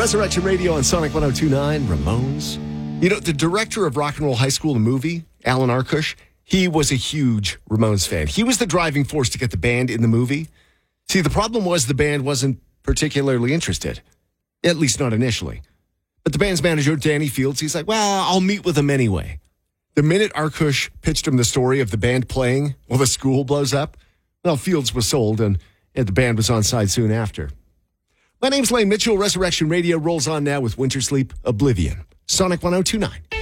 Resurrection Radio on Sonic 102.9, Ramones. You know, the director of Rock and Roll High School, the movie, Alan Arkush, he was a huge Ramones fan. He was the driving force to get the band in the movie. See, the problem was the band wasn't particularly interested, at least not initially. But the band's manager, Danny Fields, he's like, well, I'll meet with them anyway. The minute Arkush pitched him the story of the band playing while the school blows up, well, Fields was sold, and the band was on side soon after. My name's Lane Mitchell. Resurrection Radio rolls on now with Winter Sleep, Oblivion. Sonic 102.9.